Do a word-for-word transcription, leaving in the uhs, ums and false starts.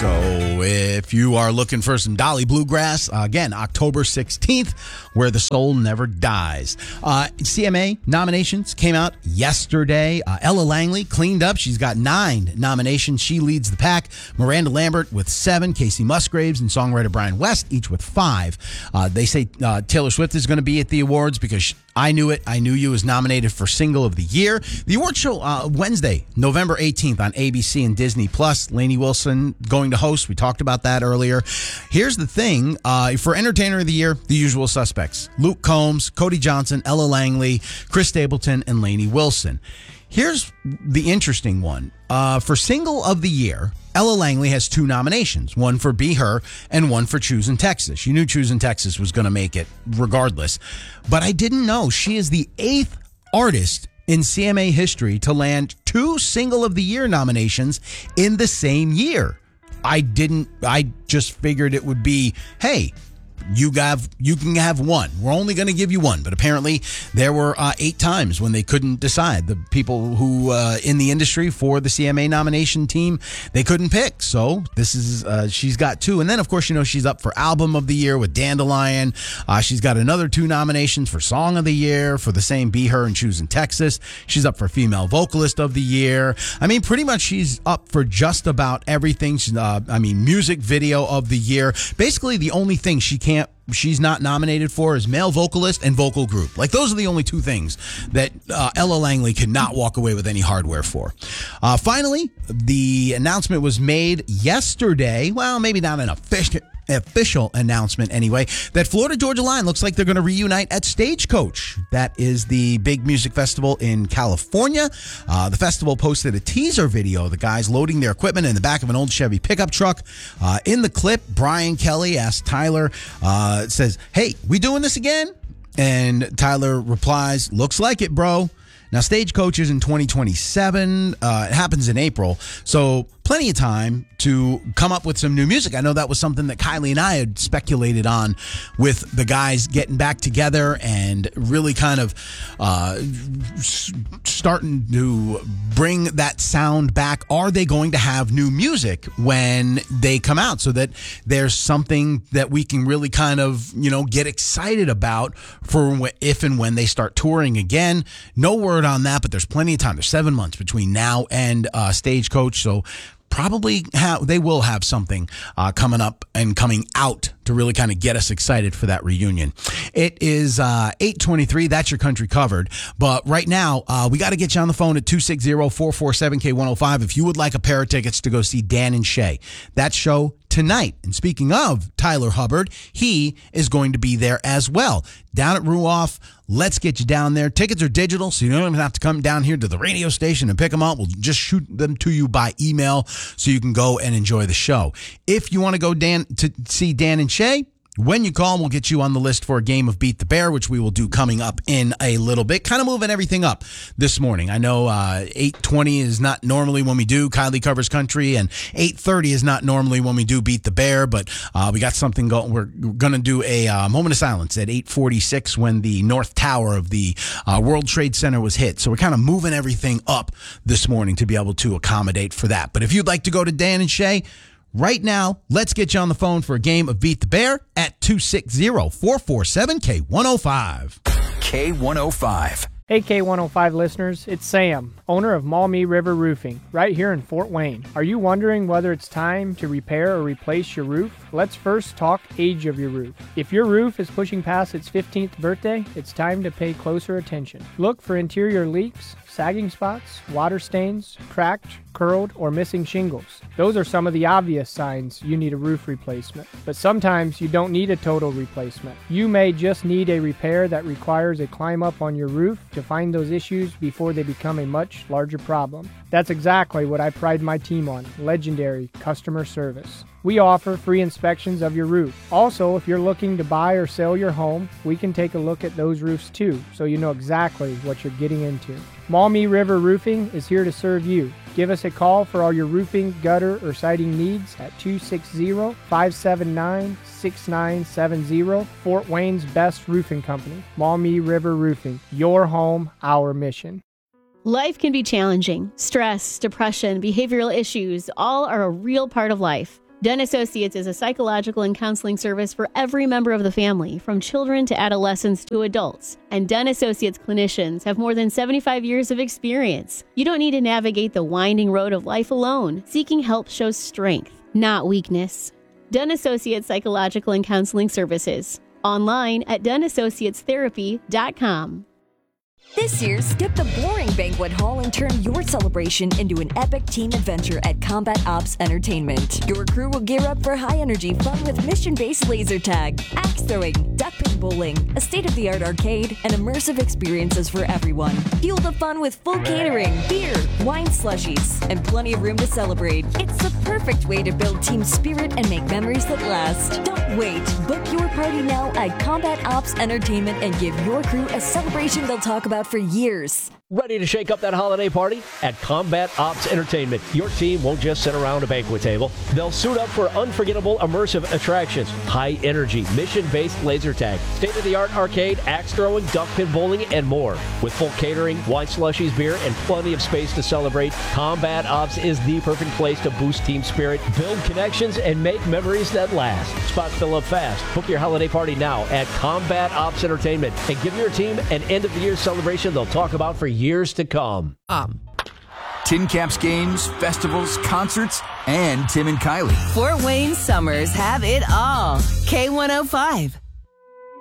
So if you are looking for some Dolly Bluegrass, uh, again, October sixteenth, Where the Soul Never Dies. Uh, C M A nominations came out yesterday. Uh, Ella Langley cleaned up. She's got nine nominations. She leads the pack. Miranda Lambert with seven. Casey Musgraves and songwriter Brian West each with five. Uh, they say uh, Taylor Swift is going to be at the awards because she, I Knew It, I Knew You was nominated for Single of the Year. The award show uh, Wednesday, November eighteenth on A B C and Disney Plus. Lainey Wilson going to host. We talked about that earlier. Here's the thing. Uh, for Entertainer of the Year, the usual suspects. Luke Combs, Cody Johnson, Ella Langley, Chris Stapleton, and Lainey Wilson. Here's the interesting one. Uh, for Single of the Year, Ella Langley has two nominations, one for Be Her and one for Choosin' Texas. You knew Choosin' Texas was going to make it regardless. But I didn't know she is the eighth artist in C M A history to land two Single of the Year nominations in the same year. I didn't, I just figured it would be, hey, You have you can have one. We're only going to give you one. But apparently there were uh, eight times when they couldn't decide. The people who uh, in the industry for the C M A nomination team, they couldn't pick. So this is uh, she's got two. And then, of course, you know, she's up for Album of the Year with Dandelion. Uh, she's got another two nominations for Song of the Year for the same Be Her and Choosin' Texas. She's up for Female Vocalist of the Year. I mean, pretty much she's up for just about everything. She's, uh, I mean, Music Video of the Year. Basically, the only thing she can't she's not nominated for is Male Vocalist and Vocal Group. Like, those are the only two things that uh, Ella Langley could not walk away with any hardware for. Uh, finally, the announcement was made yesterday. Well, maybe not an official official announcement anyway, that Florida Georgia Line looks like they're going to reunite at Stagecoach. That is the big music festival in California. Uh, the festival posted a teaser video of the guys loading their equipment in the back of an old Chevy pickup truck. Uh, in the clip, Brian Kelly asked Tyler, uh, says, "Hey, we doing this again?" And Tyler replies, "Looks like it, bro." Now, Stagecoach is in twenty twenty-seven. Uh, it happens in April. So plenty of time to come up with some new music. I know that was something that Kylie and I had speculated on with the guys getting back together and really kind of uh, starting to bring that sound back. Are they going to have new music when they come out so that there's something that we can really kind of, you know, get excited about for if and when they start touring again? No word on that, but there's plenty of time. There's seven months between now and uh, Stagecoach, so probably have, they will have something uh, coming up and coming out to really kind of get us excited for that reunion. It is uh, eight twenty-three. That's your country covered. But right now, uh, we got to get you on the phone at two six zero, four four seven, K one oh five if you would like a pair of tickets to go see Dan and Shay. That show tonight. And speaking of Tyler Hubbard, he is going to be there as well. Down at Ruoff, let's get you down there. Tickets are digital, so you don't even have to come down here to the radio station and pick them up. We'll just shoot them to you by email so you can go and enjoy the show. If you want to go Dan to see Dan and Shay, when you call, we'll get you on the list for a game of Beat the Bear, which we will do coming up in a little bit. Kind of moving everything up this morning. I know uh, eight twenty is not normally when we do Kylie Covers Country, and eight thirty is not normally when we do Beat the Bear, but uh, we got something going. We're going to do a uh, moment of silence at eight forty-six when the North Tower of the uh, World Trade Center was hit. So we're kind of moving everything up this morning to be able to accommodate for that. But if you'd like to go to Dan and Shay, right now, let's get you on the phone for a game of Beat the Bear at two six zero, four four seven, K one oh five. K one oh five. Hey K one oh five listeners, it's Sam, owner of Maumee River Roofing, right here in Fort Wayne. Are you wondering whether it's time to repair or replace your roof? Let's first talk age of your roof. If your roof is pushing past its fifteenth birthday, it's time to pay closer attention. Look for interior leaks, sagging spots, water stains, cracked, curled, or missing shingles. Those are some of the obvious signs you need a roof replacement. But sometimes you don't need a total replacement. You may just need a repair that requires a climb up on your roof to find those issues before they become a much larger problem. That's exactly what I pride my team on, legendary customer service. We offer free inspections of your roof. Also, if you're looking to buy or sell your home, we can take a look at those roofs too, so you know exactly what you're getting into. Maumee River Roofing is here to serve you. Give us a call for all your roofing, gutter, or siding needs at two six zero, five seven nine, six nine seven zero. Fort Wayne's best roofing company, Maumee River Roofing. Your home, our mission. Life can be challenging. Stress, depression, behavioral issues, all are a real part of life. Dunn Associates is a psychological and counseling service for every member of the family, from children to adolescents to adults. And Dunn Associates clinicians have more than seventy-five years of experience. You don't need to navigate the winding road of life alone. Seeking help shows strength, not weakness. Dunn Associates Psychological and Counseling Services. Online at dunn associates therapy dot com. This year, skip the boring banquet hall and turn your celebration into an epic team adventure at Combat Ops Entertainment. Your crew will gear up for high-energy fun with mission-based laser tag, axe throwing, duck pin bowling, a state-of-the-art arcade, and immersive experiences for everyone. Fuel the fun with full catering, beer, wine slushies, and plenty of room to celebrate. It's the perfect way to build team spirit and make memories that last. Don't wait. Book your party now at Combat Ops Entertainment and give your crew a celebration they'll talk about for years. Ready to shake up that holiday party? At Combat Ops Entertainment, your team won't just sit around a banquet table. They'll suit up for unforgettable immersive attractions, high-energy, mission-based laser tag, state-of-the-art arcade, axe throwing, duck pin bowling, and more. With full catering, wine slushies, beer, and plenty of space to celebrate, Combat Ops is the perfect place to boost team spirit, build connections, and make memories that last. Spots fill up fast. Book your holiday party now at Combat Ops Entertainment and give your team an end-of-the-year celebration they'll talk about for years to come. Um. Tin Caps games, festivals, concerts, and Tim and Kylie. Fort Wayne summers have it all. K one oh five.